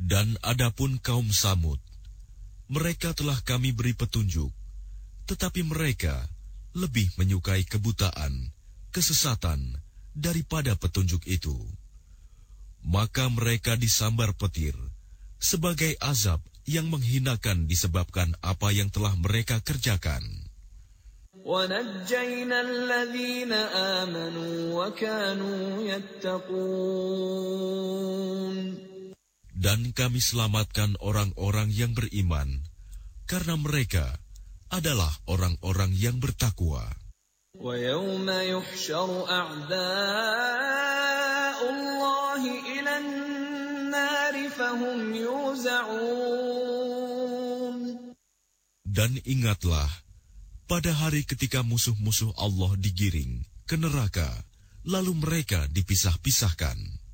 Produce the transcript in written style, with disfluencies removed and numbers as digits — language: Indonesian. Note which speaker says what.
Speaker 1: Dan adapun kaum Samud, mereka telah kami beri petunjuk, tetapi mereka lebih menyukai kebutaan, kesesatan, daripada petunjuk itu. Maka mereka disambar petir, sebagai azab yang menghinakan disebabkan apa yang telah mereka kerjakan.
Speaker 2: وَنَجَّيْنَا الَّذِينَ آمَنُوا وَكَانُوا يَتَّقُونَ.
Speaker 1: Dan kami selamatkan orang-orang yang beriman, karena mereka adalah orang-orang yang bertakwa.
Speaker 2: وَيَوْمَ يُحْشَرُ أَعْدَاءُ اللَّهِ إِلَى النَّارِ فَهُمْ يُوزَعُونَ.
Speaker 1: Dan ingatlah, pada hari ketika musuh-musuh Allah digiring ke neraka, lalu mereka dipisah-pisahkan.